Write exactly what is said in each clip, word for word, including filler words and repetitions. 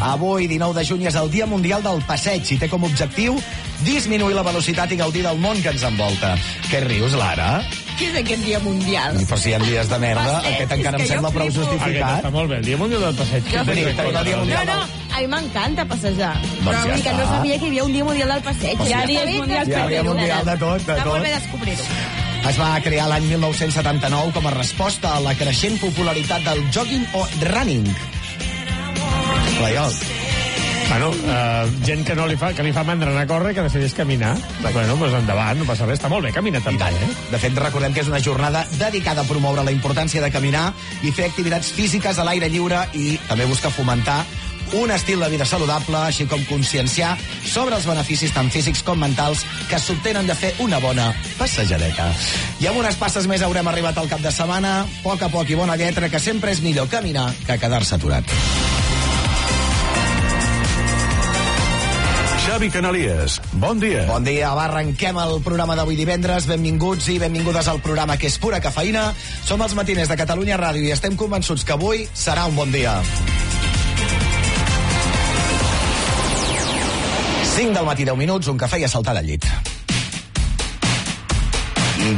Avui, dinou de juny, és el Dia Mundial del Passeig i té com a objectiu disminuir la velocitat i gaudir del món que ens envolta. Què rius, Lara? Què és aquest Dia Mundial? Però si hi ha dies de merda, Passeig, aquest encara és em que sembla jo prou flipo. justificat. Aquest està molt bé, el Dia Mundial del Passeig. Jo Vení, tenim el Dia No, Mundial. no, a mi m'encanta passejar. Doncs Però ja vull dir que està. no sabia que hi havia un Dia Mundial del Passeig. Hi ha Dies Hi mundials ha per Dia dir-ho. Mundial de tot, de Està tot. molt bé descobrir-ho. Es va crear l'any mil nou-cents setanta-nou com a resposta a la creixent popularitat del jogging o running. Laiol. Bueno, uh, gent que no li fa, que li fa mandra anar a córrer, que decideix caminar. Bueno, doncs endavant, no passa res. Està molt bé caminar també, eh? De fet, recordem que és una jornada dedicada a promoure la importància de caminar i fer activitats físiques a l'aire lliure i també busca fomentar un estil de vida saludable, així com conscienciar sobre els beneficis tant físics com mentals que s'obtenen de fer una bona passejadeta. I amb unes passes més haurem arribat al cap de setmana, a poc a poc i bona lletra, que sempre és millor caminar que quedar-se aturat. Xavi Canalies, bon dia. Bon dia, va, arrenquem el programa d'avui divendres. Benvinguts i benvingudes al programa que és pura cafeïna. Som els matiners de Catalunya Ràdio i estem convençuts que avui serà un bon dia. cinc del matí, deu minuts, un cafè i a saltar del llit. I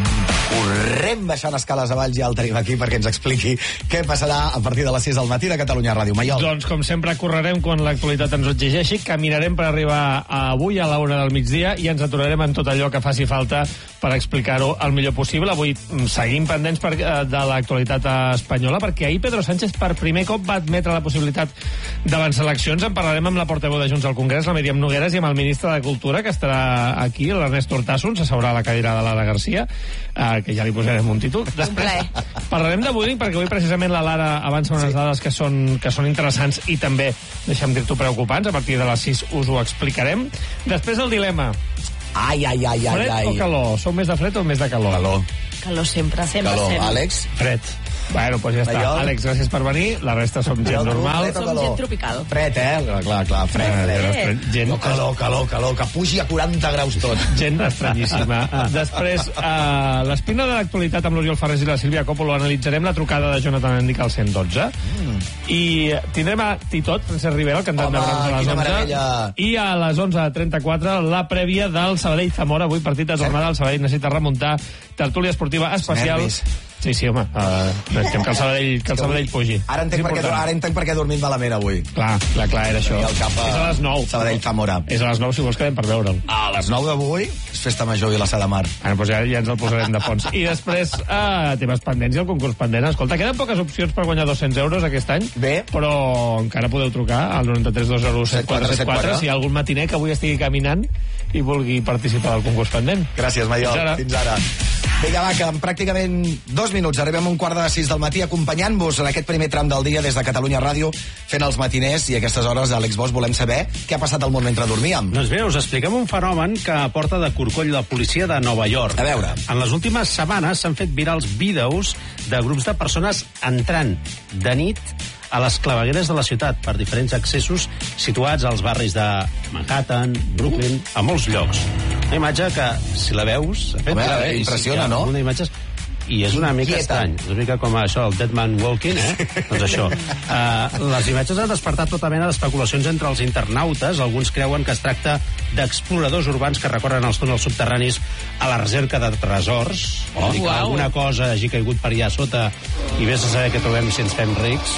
correm baixant escales avall, ja el tenim aquí perquè ens expliqui què passarà a partir de les sis del matí de Catalunya Ràdio. Maiol. Doncs, com sempre, correrem quan l'actualitat ens ho exigeixi, caminarem per arribar avui a l'hora del migdia i ens aturarem en tot allò que faci falta per explicar-ho el millor possible. Avui seguim pendents per, de l'actualitat espanyola, perquè ahir Pedro Sánchez per primer cop va admetre la possibilitat d'avançar eleccions. En parlarem amb la portaveu de Junts al Congrés, la Míriam Nogueras, i amb el ministre de Cultura, que estarà aquí, l'Ernest Urtasun, s'asseurà a la cadira de Lara Garcia, eh, que ja li posarem un títol. Després parlarem de bullying, perquè avui precisament la Lara avança unes sí. dades que són, que són interessants i també, deixa'm dir-t'ho, preocupants. A partir de les sis us ho explicarem. Després el dilema. Ai, ai, ai, ai, Fred ai. o calor? Sou més de fred o més de calor? Calor. Calor sempre, sempre, Calor. sempre. Àlex? Fred. Bueno, doncs ja està. Maiol. Àlex, gràcies per venir. La resta som gent Però tu, normal. fred o Som calor? gent tropical. Fred, eh? Clar, clar, clar, fred, fred. Fred. Gent, No, calor, calor, calor, que pugi a quaranta graus tot. gent estranyíssima. Després, uh, l'espina de l'actualitat amb l'Oriol Ferrés i la Sílvia Coppolo. Analitzarem la trucada de Jonathan Endic al cent i dotze. Mm. I tindrem a Titot, Francesc Rivera, el cantant Home, de Brams a les quina onze. meravella. I a les onze trenta-quatre la prèvia del Sabadell-Zamora. Avui partit de tornada. El Sabadell necessita remuntar. Tertúlia esportiva especial. Nervis. Sí, sí, home. Uh, necessitem que el Sabadell, que el Sabadell pugi. Ara entenc, És per què, important. ara entenc per què he dormit malament avui. Clar, clar, clar, era això. Tenia el cap a- És a les nou. Sabadell-Zamora. És a les nou, si vols quedem per veure'l. A les nou d'avui és festa major i la Sa de Mar. Ara, doncs ja, ja ens el posarem de fons. I després, uh, temes pendents i el concurs pendent. Escolta, queden poques opcions per guanyar dos-cents euros aquest any, Bé. però encara podeu trucar al nou tres dos zero set quatre set quatre si hi ha algun matiner que avui estigui caminant i vulgui participar del concurs pendent. Gràcies, Maiol. Fins ara. Fins ara. Vinga, va, que en pràcticament dos minuts arribem a un quart de sis del matí acompanyant-vos en aquest primer tram del dia des de Catalunya Ràdio fent els matiners i a aquestes hores, Àlex Bosch, volem saber què ha passat al món mentre dormíem. Doncs bé, us expliquem un fenomen que porta de corcoll la policia de Nova York. A veure. En les últimes setmanes s'han fet virals vídeos de grups de persones entrant de nit a les clavegueres de la ciutat per diferents accessos situats als barris de Manhattan, Brooklyn, a molts llocs. Una imatge que, si la veus... Home, veure, eh, i impressiona, hi ha no? Una imatge i és una mica Inquieta. estrany. És una mica com això, el Dead Man Walking, eh? Doncs això. Uh, les imatges han despertat tota mena d'especulacions entre els internautes. Alguns creuen que es tracta d'exploradors urbans que recorren els túnels subterranis a la recerca de tresors. Oh, que alguna cosa hagi caigut per allà sota i vés a saber què trobem si ens fem rics.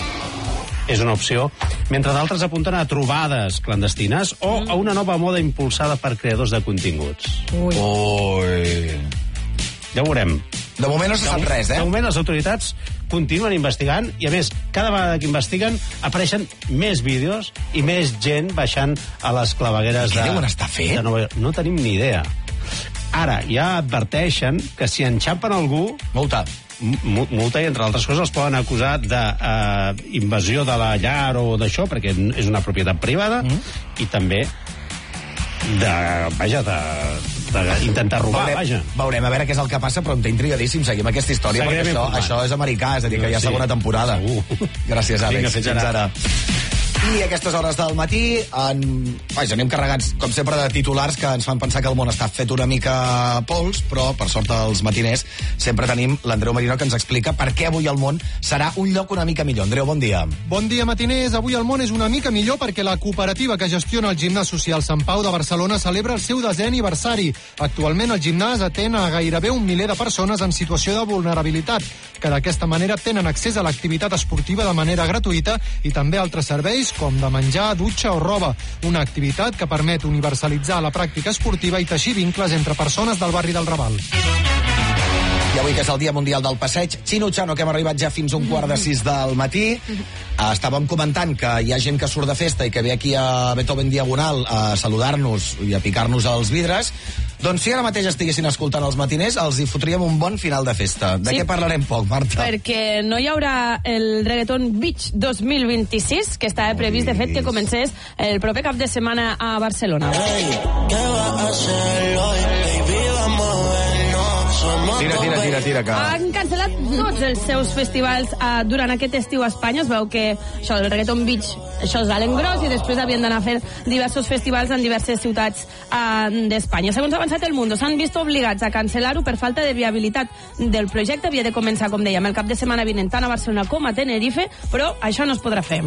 És una opció, mentre d'altres apunten a trobades clandestines o a una nova moda impulsada per creadors de continguts. Ui. Ui. Ja ho veurem. De moment no se sap res, eh? De moment les autoritats continuen investigant i, a més, cada vegada que investiguen apareixen més vídeos i més gent baixant a les clavegueres I què de... deuen estar fent? de Nova York. No tenim ni idea. Ara, ja adverteixen que si enxampen algú... Multa. M- multa i, entre altres coses, els poden acusar d'invasió de la llar o d'això, perquè és una propietat privada, mm. i també de, vaja, de, de intentar robar, Veurem, vaja. veurem a veure què és el que passa, però em té intrigadíssim. Seguim aquesta història, Seguirem perquè això, informant. això és americà, és a dir, que hi ha Sí. segona temporada. Segur. Gràcies, Àlex. Vinga, fins ara. I a aquestes hores del matí en... Vaja, anem carregats, com sempre, de titulars que ens fan pensar que el món està fet una mica pols, però, per sort, els matiners sempre tenim l'Andreu Marino que ens explica per què avui el món serà un lloc una mica millor. Andreu, bon dia. Bon dia, matiners. Avui el món és una mica millor perquè la cooperativa que gestiona el gimnàs social Sant Pau de Barcelona celebra el seu desè aniversari. Actualment el gimnàs atén a gairebé un miler de persones en situació de vulnerabilitat, que d'aquesta manera tenen accés a l'activitat esportiva de manera gratuïta i també altres serveis com de menjar, dutxa o roba. Una activitat que permet universalitzar la pràctica esportiva i teixir vincles entre persones del barri del Raval. I avui, que és el Dia Mundial del Passeig, Xino Chano, que hem arribat ja fins un quart de sis del matí. Estàvem comentant que hi ha gent que surt de festa i que ve aquí a Beethoven Diagonal a saludar-nos i a picar-nos els vidres. Doncs si ara mateix estiguessin escoltant els matiners, els hi fotríem un bon final de festa. De Sí. què parlarem poc, Marta? Perquè no hi haurà el Reggaeton Beach dos mil vint-i-sis, que estava previst, de fet, que comencés el proper cap de setmana a Barcelona. Tira, tira, tira, tira, que... Han cancel·lat tots els seus festivals uh, durant aquest estiu a Espanya. Es veu que això, el Reggaeton Beach, això és a l'engròs, i després havien d'anar a fer diversos festivals en diverses ciutats uh, d'Espanya. Segons ha avançat El Mundo, s'han vist obligats a cancel·lar-ho per falta de viabilitat del projecte. Havia de començar, com dèiem, el cap de setmana vinent tant a Barcelona com a Tenerife, però això no es podrà fer.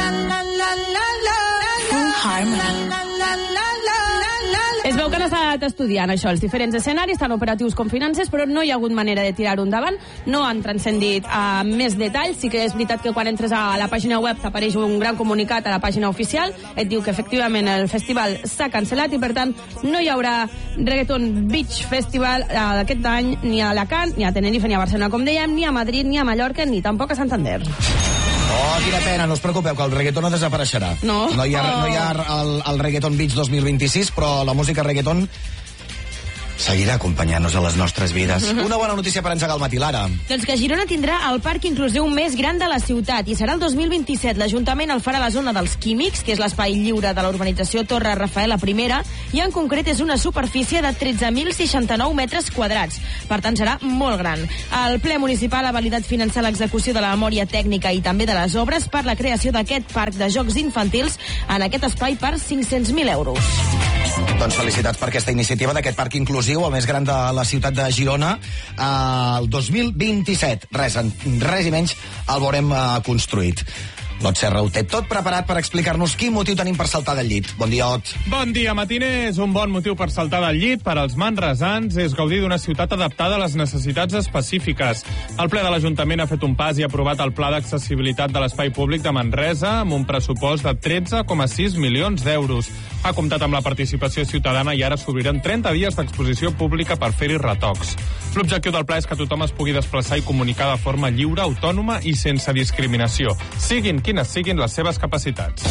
Es veu que han estat estudiant això, els diferents escenaris, tant operatius com financers, però no hi ha hagut manera de tirar-ho endavant. No han transcendit a més detalls. Sí que és veritat que quan entres a la pàgina web t'apareix un gran comunicat a la pàgina oficial, et diu que efectivament el festival s'ha cancel·lat i per tant no hi haurà Reggaeton Beach Festival aquest any ni a Alacant, ni a Tenerife, ni a Barcelona, com dèiem, ni a Madrid, ni a Mallorca, ni tampoc a Santander. Oh, quina pena, no us preocupeu, que el reggaeton no desapareixerà. No. No hi ha, no hi ha el, el Reggaeton Beach dos mil vint-i-sis, però la música reggaeton seguirà acompanyant-nos a les nostres vides. Uh-huh. Una bona notícia per engegar el matí, Lara. Doncs que Girona tindrà el parc inclusiu més gran de la ciutat i serà el dos mil vint-i-set. L'Ajuntament el farà a la zona dels Químics, que és l'espai lliure de la urbanització Torre Rafaela I, i en concret és una superfície de tretze mil seixanta-nou metres quadrats. Per tant, serà molt gran. El ple municipal ha validat finançar l'execució de la memòria tècnica i també de les obres per la creació d'aquest parc de jocs infantils en aquest espai per cinc-cents mil euros. Doncs felicitats per aquesta iniciativa d'aquest parc inclusiu, el més gran de la ciutat de Girona, eh, el dos mil vint-i-set. Res, res i menys el veurem eh, construït. L'Ot Serra ho té tot preparat per explicar-nos quin motiu tenim per saltar del llit. Bon dia, Ot. Bon dia, matiners. Un bon motiu per saltar del llit per als manresans és gaudir d'una ciutat adaptada a les necessitats específiques. El ple de l'Ajuntament ha fet un pas i ha aprovat el Pla d'Accessibilitat de l'Espai Públic de Manresa amb un pressupost de tretze coma sis milions d'euros. Ha comptat amb la participació ciutadana i ara s'obriran trenta dies d'exposició pública per fer-hi retocs. L'objectiu del pla és que tothom es pugui desplaçar i comunicar de forma lliure, autònoma i sense discriminació, siguin quines siguin les seves capacitats.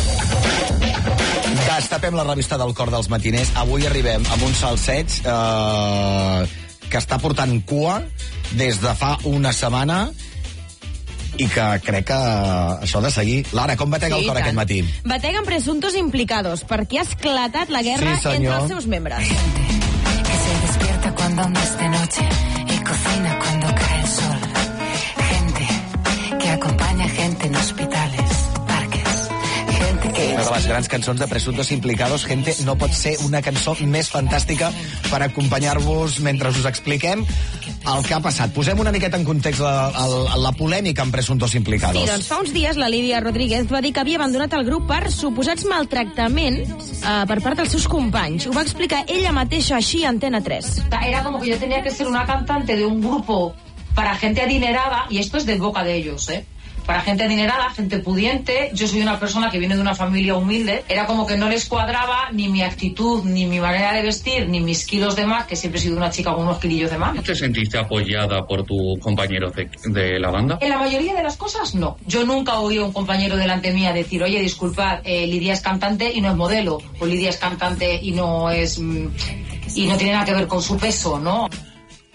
Destapem la revista del Cor dels Matiners. Avui arribem amb un salseig eh, que està portant cua des de fa una setmana i que crec que això ha de seguir. Lara, com batega sí, el cor tant. Aquest matí? Bateguen presuntos implicados, perquè ha esclatat la guerra sí, entre els seus membres. Gente que se despierta cuando aún es de noche y cocina cuando cae el sol. Gente que acompaña gente en hospitales, parques. Gente que... Una de les grans cançons de Presuntos Implicados, Gente, no pot ser una cançó més fantàstica per acompanyar-vos mentre us expliquem el que ha passat. Posem una miqueta en context la, la, la polèmica amb Presuntos Implicados. Sí, doncs fa uns dies la Lídia Rodríguez va dir que havia abandonat el grup per suposats maltractaments uh, per part dels seus companys. Ho va explicar ella mateixa així a Antena tres. Era como que yo tenía que ser una cantante de un grupo para gente adinerada, y esto es de boca de ellos, ¿eh? Para gente adinerada, gente pudiente. Yo soy una persona que viene de una familia humilde. Era como que no les cuadraba ni mi actitud, ni mi manera de vestir, ni mis kilos de más, que siempre he sido una chica con unos kilillos de más. ¿Te sentiste apoyada por tus compañeros de, de la banda? En la mayoría de las cosas, no. Yo nunca oí a un compañero delante mía decir, oye, disculpad, eh, Lidia es cantante y no es modelo, o Lidia es cantante y no es... Mm, y no tiene nada que ver con su peso, ¿no?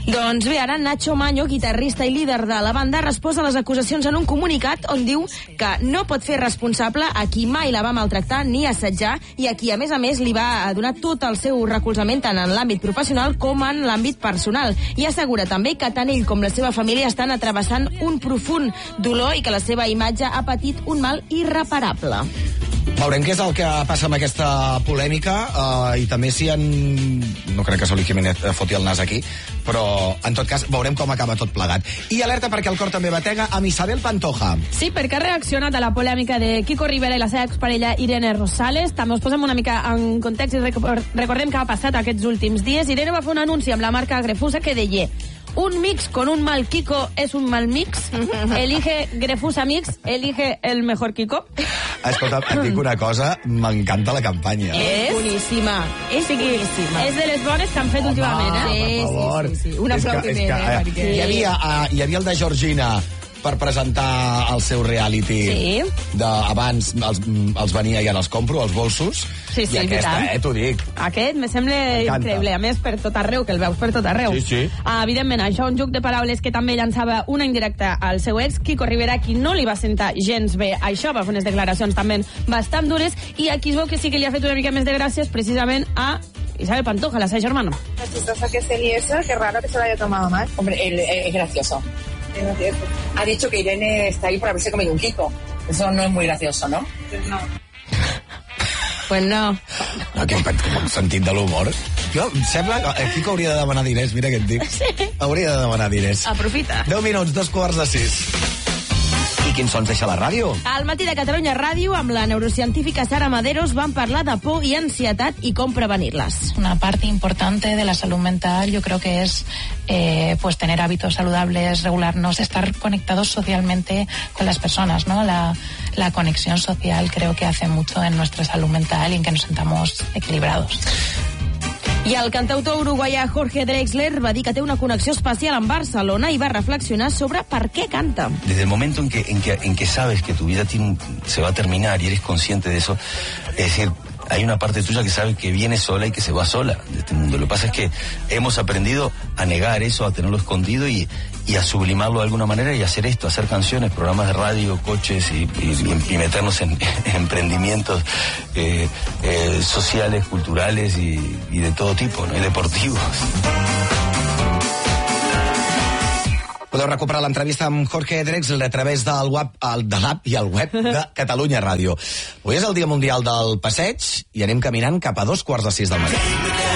Doncs bé, ara Nacho Maño, guitarrista i líder de la banda, resposa a les acusacions en un comunicat on diu que no pot fer responsable a qui mai la va maltractar ni assetjar i a qui, a més a més, li va donar tot el seu recolzament tant en l'àmbit professional com en l'àmbit personal. I assegura també que tant ell com la seva família estan atrevessant un profund dolor i que la seva imatge ha patit un mal irreparable. Veurem què és el que passa amb aquesta polèmica uh, i també si en... no crec que Saúl Jiménez foti el nas aquí, però en tot cas veurem com acaba tot plegat. I alerta perquè el cor també batega amb Isabel Pantoja. Sí, perquè ha reaccionat a la polèmica de Kiko Rivera i la seva exparella Irene Rosales. També us posem una mica en context i recordem què ha passat aquests últims dies. Irene va fer un anunci amb la marca Grefusa que deia: un mix con un mal Kiko es un mal mix. Elige Grefusa Mix, elige el mejor Kiko. Escolta, et dic una cosa, m'encanta la campanya. És boníssima. És boníssima. És de les bones que han fet Home, últimament, eh? per favor. Sí, sí, sí. Un És que- aplaudiment, és que, eh? eh, Perquè... Hi havia, uh, hi havia el de Georgina per presentar el seu reality. Sí. De, abans els, els venia i ara els compro, els bolsos. Sí, sí, I aquesta, veritat. eh, t'ho dic. Aquest me sembla M'encanta. increïble. A més, per tot arreu, que el veus per tot arreu. Sí, sí. Uh, evidentment, això un joc de paraules que també llançava una indirecta al seu ex, Kiko Rivera, qui no li va sentar gens bé. Això va fer unes declaracions també bastant dures, i aquí es veu que sí que li ha fet una mica més de gràcies precisament a Isabel Pantoja, la seva germana. La chistosa que es él y eso, qué raro que se lo haya tomado mal. Hombre, él, él es gracioso. Es gracioso. Ha dicho que Irene está ahí por haberse comido un Kiko. Eso no es muy gracioso, ¿no? Pues no. Pues no. No, quin, quin sentit de l'humor. Jo, em sembla que Kiko hauria de demanar diners, mira què et dic. Sí. Hauria de demanar diners. Aprofita. deu minuts, dos quarts de sis. I quins sons deixa la ràdio? Al matí de Catalunya Ràdio, amb la neurocientífica Sara Maderos, van parlar de por y ansietat y cómo prevenirlas. Una parte importante de la salud mental yo creo que es eh, pues tener hábitos saludables, regularnos, estar conectados socialmente con las personas, ¿no? La, la conexión social creo que hace mucho en nuestra salud mental y en que nos sentamos equilibrados. I el cantautor uruguaià Jorge Drexler va dir que té una connexió especial amb Barcelona i va reflexionar sobre per què canta. Desde el momento en que, en que, en que sabes que tu vida tiene, se va a terminar y eres consciente de eso, es decir, hay una parte tuya que sabe que viene sola y que se va sola de este mundo. Lo que pasa es que hemos aprendido a negar eso, a tenerlo escondido y, y a sublimarlo de alguna manera y hacer esto, hacer canciones, programas de radio, coches y, y, y meternos en, en emprendimientos eh, eh, sociales, culturales y, y de todo tipo, ¿no? Y deportivos. Podeu recuperar l'entrevista amb Jorge Drexler a través del web, el, de l'app i el web de Catalunya Ràdio. Avui és el Dia Mundial del Passeig i anem caminant cap a dos quarts de sis del matí.